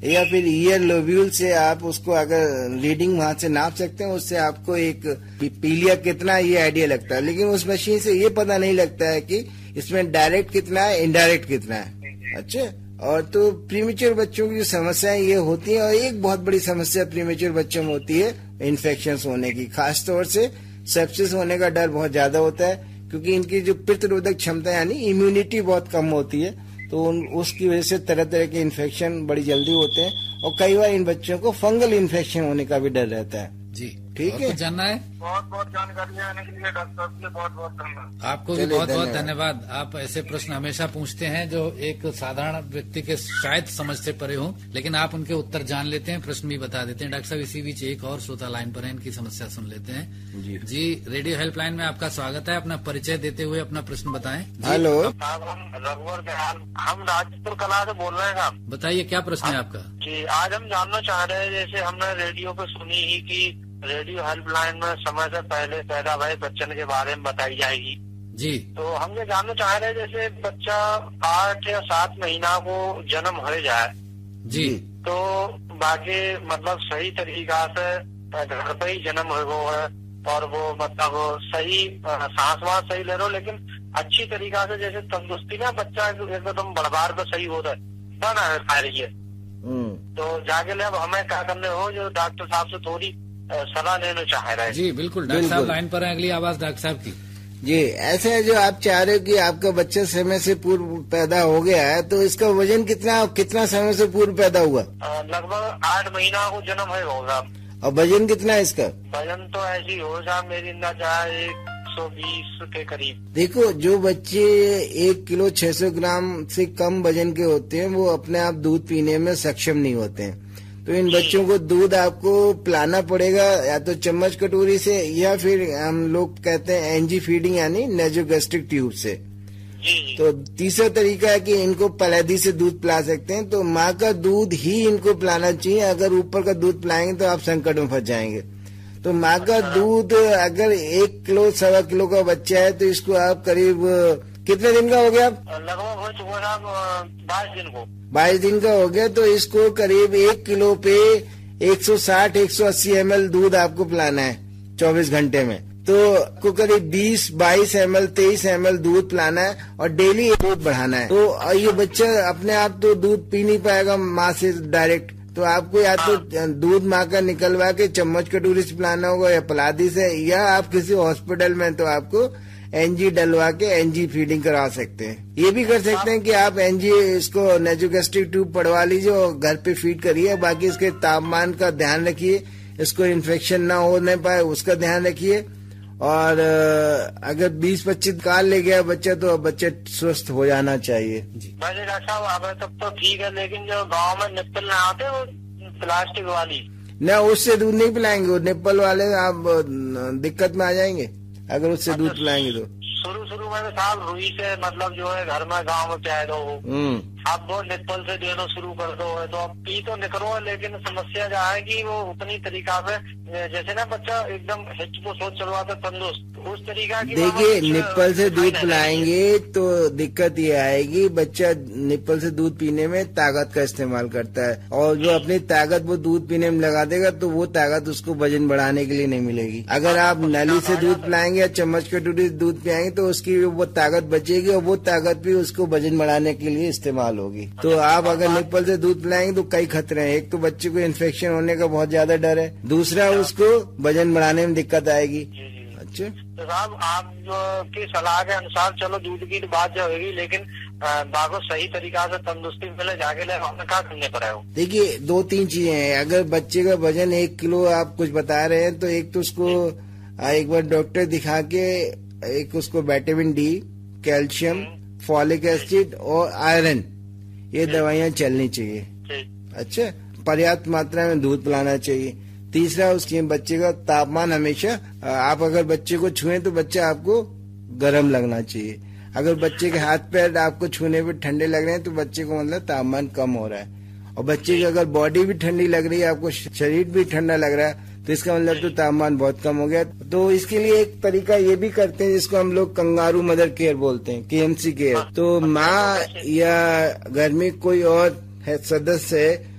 या फिर year lobule से आप उसको अगर रीडिंग वहां से नाप सकते हैं, उससे आपको एक पीलिया कितना ये आइडिया लगता है। लेकिन उस मशीन से ये पता नहीं लगता है कि इसमें डायरेक्ट कितना है, इनडायरेक्ट कितना है। अच्छा, और तो प्रीमेच्योर बच्चों की जो समस्याएं ये होती हैं, और एक बहुत बड़ी समस्या प्रीमेच्योर बच्चों में होती है इन्फेक्शन होने की, खासतौर से सेप्सिस होने का डर बहुत ज्यादा होता है, क्योंकि इनकी जो प्रतिरोधक क्षमता यानी इम्यूनिटी बहुत कम होती है, तो उसकी वजह से तरह तरह के इन्फेक्शन बड़ी जल्दी होते हैं, और कई बार इन बच्चों को फंगल इन्फेक्शन होने का भी डर रहता है। जी ठीक है, जानना है। बहुत बहुत जानकारी देने के लिए डॉक्टर साहब बहुत बहुत धन्यवाद। आपको भी बहुत बहुत धन्यवाद। आप ऐसे प्रश्न हमेशा पूछते हैं जो एक साधारण व्यक्ति के शायद समझ से परे हो, लेकिन आप उनके उत्तर जान लेते हैं, प्रश्न भी बता देते हैं। डॉक्टर साहब, इसी बीच एक और श्रोता लाइन पर है, इनकी समस्या सुन लेते हैं। जी, रेडियो हेल्पलाइन में आपका स्वागत है। अपना परिचय देते हुए अपना प्रश्न बताएं। हेलो, हम रघुवर दयाल, हम राजपुर कला से बोल रहे हैं साहब। बताइए क्या प्रश्न है आपका। जी, आज हम जानना चाह रहे हैं, जैसे हमने रेडियो पे सुनी ही कि रेडियो हेल्पलाइन में समय से पहले पैदा भय बच्चन के बारे में बताई जाएगी। जी, तो हम ये जानना चाह रहे हैं, जैसे बच्चा 8 या 7 महीना को जन्म हो जाए जी, तो बाकी मतलब सही तरीका से घर पे ही जन्म हो है, और वो मतलब सही सांस वास सही ले रहे हो, लेकिन अच्छी तरीका से जैसे तंदुरुस्ती ना बच्चा एकदम बढ़वार पे सही होता है बना है खा रही है, तो जाके ले अब हमें क्या करने हो, जो डॉक्टर साहब से थोड़ी सलाह लेना चाह रहे हैं। जी बिल्कुल, डॉक्टर साहब लाइन पर है। अगली आवाज डॉक्टर साहब की। जी, ऐसा है, जो आप चाह रहे हो कि आपका बच्चा समय से पूर्व पैदा हो गया है, तो इसका वजन कितना समय से पूर्व पैदा हुआ। लगभग 8 महीना को जन्म है होगा। और वजन कितना है इसका। वजन तो ऐसी हो साहब, मेरी अंदाजा 120 के करीब। देखो, जो बच्चे 1 किलो 600 ग्राम से कम वजन के होते हैं, वो अपने आप दूध पीने में सक्षम नहीं होते हैं। तो इन बच्चों को दूध आपको पिलाना पड़ेगा, या तो चम्मच कटोरी से, या फिर हम लोग कहते हैं एनजी फीडिंग यानी नेजोगैस्ट्रिक ट्यूब से। तो तीसरा तरीका है कि इनको पलैदी से दूध पिला सकते हैं। तो माँ का दूध ही इनको पिलाना चाहिए। अगर ऊपर का दूध पिलाएंगे तो आप संकट में फंस जाएंगे। तो माँ का दूध, अगर 1 किलो 1.25 किलो का बच्चा है, तो इसको आप करीब कितने दिन का हो गया। लगभग हो चुका है 22 दिन को। 22 दिन का हो गया, तो इसको करीब 1 किलो पे 160-180 ml दूध आपको पिलाना है 24 घंटे में। तो आपको करीब 20-22 ml 23 ml दूध पिलाना है, और डेली दूध बढ़ाना है। तो ये बच्चा अपने आप तो दूध पी नहीं पाएगा माँ से डायरेक्ट, तो आपको या तो दूध माँ का निकलवा के चम्मच कटोरी से पिलाना होगा, या पलादी से, या आप किसी हॉस्पिटल में तो आपको एनजी डलवा के एनजी फीडिंग करा सकते हैं। ये भी कर सकते हैं कि आप एनजी इसको नेजोगैस्ट्रिक ट्यूब पड़वा लीजिए और घर पे फीड करिए। बाकी इसके तापमान का ध्यान रखिए, इसको इन्फेक्शन ना होने पाए उसका ध्यान रखिए। और अगर 20-25 काल ले गया बच्चा, तो बच्चा स्वस्थ हो जाना चाहिए। वैसे डॉक्टर साहब अब तब तो ठीक है, लेकिन जो गांव में निप्पल ना आते वो प्लास्टिक वाली, ना उससे दूध नहीं पिलाएंगे। वो निप्पल वाले आप दिक्कत में आ जाएंगे अगर उससे दूध पिलाएंगे तो। शुरू में तो साहब रुई से मतलब जो है घर में गांव में चाहे दो, अब वो निप्पल से देना शुरू कर दो है, तो अब पी तो निकलो, लेकिन समस्या जो है कि वो उतनी तरीका से जैसे ना बच्चा एकदम हिच को सोच चलवाता तंदुरुस्त, उस तरीका की। देखिए, निप्पल से दूध पिलाएंगे तो दिक्कत ये आएगी, बच्चा निप्पल से दूध पीने में ताकत का इस्तेमाल करता है, और जो अपनी ताकत वो दूध पीने में लगा देगा, तो वो ताकत उसको वजन बढ़ाने के लिए नहीं मिलेगी। अगर आप नली से दूध पिलाएंगे या चम्मच कटोरी से दूध पिलाएंगे, तो उसकी वो ताकत बचेगी, और वो ताकत भी उसको वजन बढ़ाने के लिए इस्तेमाल होगी। तो आप अगर निप्पल से दूध पिलाएंगे तो कई खतरे हैं। एक तो बच्चे को इन्फेक्शन होने का बहुत ज्यादा डर है, दूसरा उसको वजन बढ़ाने में दिक्कत आएगी। अच्छा, तो साहब आप की सलाह के अनुसार चलो दूध की बात जो होगी, लेकिन बाको सही तरीका से तंदुरुस्ती मिले जाके ले हमें क्या करने पर है। देखिए, 2-3 चीजें हैं। अगर बच्चे का वजन 1 किलो आप कुछ बता रहे हैं, तो एक तो उसको एक बार डॉक्टर दिखा के एक उसको vitamin D, calcium, folic acid और आयरन, ये दवाइयाँ चलनी चाहिए। अच्छा, पर्याप्त मात्रा में दूध पिलाना चाहिए। तीसरा, उसके बच्चे का तापमान हमेशा, आप अगर बच्चे को छुएं तो बच्चा आपको गर्म लगना चाहिए। अगर बच्चे के हाथ पैर आपको छूने पे ठंडे लग रहे हैं, तो बच्चे को मतलब तापमान कम हो रहा है। और बच्चे की अगर बॉडी भी ठंडी लग रही है, आपको शरीर भी ठंडा लग रहा है, तो इसका मतलब तो तापमान बहुत कम हो गया। तो इसके लिए एक तरीका ये भी करते हैं, जिसको हम लोग कंगारू मदर केयर बोलते हैं, KMC केयर। तो माँ या घर में कोई और सदस्य है,